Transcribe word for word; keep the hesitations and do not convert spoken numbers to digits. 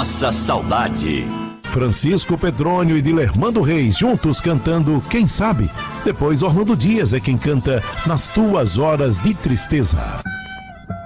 nossa saudade. Francisco Pedrônio e Dilermando Reis juntos cantando Quem Sabe. Depois Orlando Dias é quem canta Nas Tuas Horas de Tristeza.